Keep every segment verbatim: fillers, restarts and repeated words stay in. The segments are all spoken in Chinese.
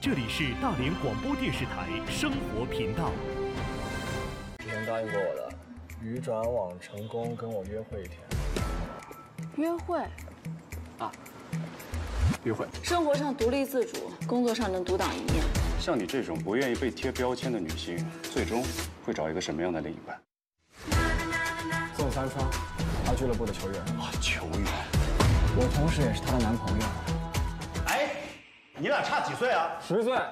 这里是大连广播电视台生活频道。 之前答应过我的，鱼转网成功跟我约会一天。 约会？ 啊，约会。 生活上独立自主，工作上能独当一面。 像你这种不愿意被贴标签的女性，最终会找一个什么样的另一半？ 宋三川，他俱乐部的球员。 啊，球员。 我同时也是她的男朋友。 哎，你俩差几岁啊？ 十岁。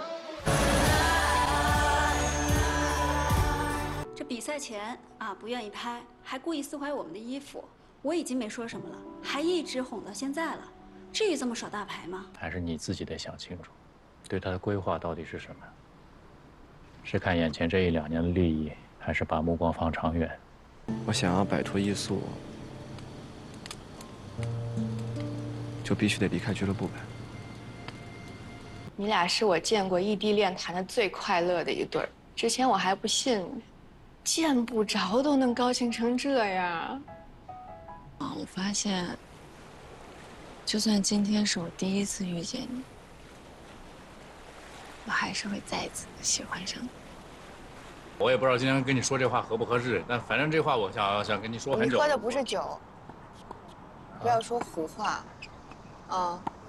这比赛前啊不愿意拍，还故意撕坏我们的衣服。我已经没说什么了，还一直哄到现在了，至于这么耍大牌吗？ 还是你自己得想清楚，对他的规划到底是什么？是看眼前这一两年的利益，还是把目光放长远？ 我想要摆脱艺宿，就必须得离开俱乐部呗。 你俩是我见过异地恋谈的最快乐的一对儿。之前我还不信，见不着都能高兴成这样。啊，我发现，就算今天是我第一次遇见你，我还是会再一次喜欢上你。 我也不知道今天跟你说这话合不合适，但反正这话我想想跟你说很久。 你喝的不是酒，不要说胡话，啊。